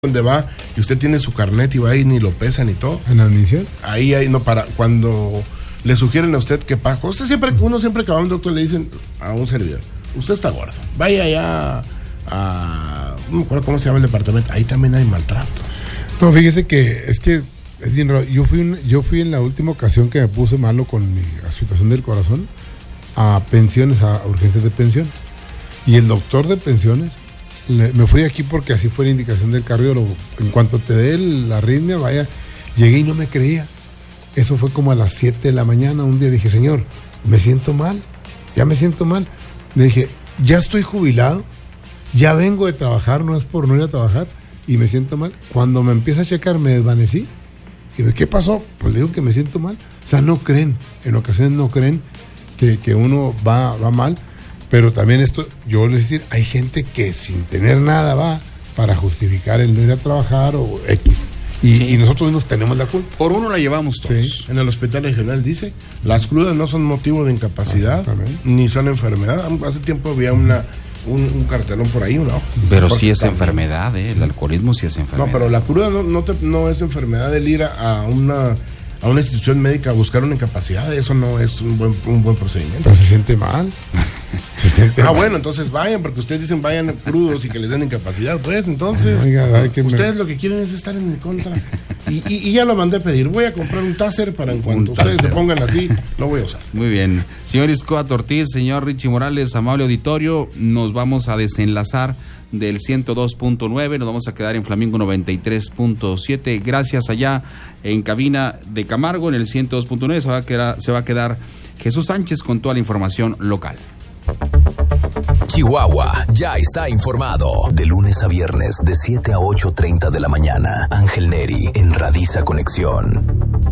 donde va y usted tiene su carnet y va y ni lo pesa ni todo. ¿En la admisión? Ahí no, para cuando le sugieren a usted que pague. Uno siempre que va a un doctor le dicen a un servidor, usted está gordo, vaya allá no me acuerdo cómo se llama el departamento, ahí también hay maltrato. No, fíjese que es bien raro. Yo fui en la última ocasión que me puse malo con mi situación del corazón a pensiones, a urgencias de pensiones. Y el doctor de pensiones, me fui de aquí porque así fue la indicación del cardiólogo. En cuanto te dé la arritmia, vaya, llegué y no me creía. Eso fue como a las 7 de la mañana. Un día dije, señor, me siento mal, ya me siento mal. Le dije, ya estoy jubilado, ya vengo de trabajar, no es por no ir a trabajar, y me siento mal. Cuando me empieza a checar, me desvanecí. Y me, ¿qué pasó? Pues le digo que me siento mal. O sea, no creen, en ocasiones no creen que uno va mal. Pero también esto, yo les decir, hay gente que sin tener nada va para justificar el no ir a trabajar o X. Y nosotros mismos tenemos la culpa. Por uno la llevamos todos. Sí. En el hospital regional dice, las crudas no son motivo de incapacidad, ni son enfermedad. Hace tiempo había un cartelón por ahí, una hoja. Pero sí es enfermedad, el alcoholismo sí es enfermedad. No, pero la cruda no es enfermedad. El ir a una institución médica a buscar una incapacidad, eso no es un buen procedimiento. Pero se siente mal. Bueno, entonces vayan, porque ustedes dicen vayan crudos y que les den incapacidad, pues entonces ustedes lo que quieren es estar en mi contra. Y ya lo mandé a pedir, voy a comprar un taser para en cuanto ustedes se pongan así, lo voy a usar. Muy bien. Señor Iscoat Ortiz, señor Richie Morales, amable auditorio, nos vamos a desenlazar del 102.9, nos vamos a quedar en Flamingo 93.7, gracias allá en cabina de Camargo, en el 102.9 se va a quedar Jesús Sánchez con toda la información local. Chihuahua ya está informado. De lunes a viernes de 7 a 8:30 de la mañana. Ángel Neri en Radiza Conexión.